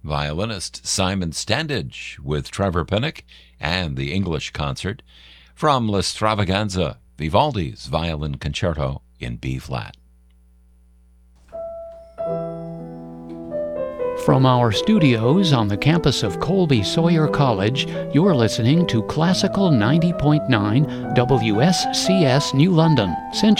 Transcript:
violinist Simon Standage with Trevor Pinnock and the English Concert from L'Extravaganza, Vivaldi's Violin Concerto in B-flat. From our studios on the campus of Colby Sawyer College, you're listening to Classical 90.9 WSCS New London.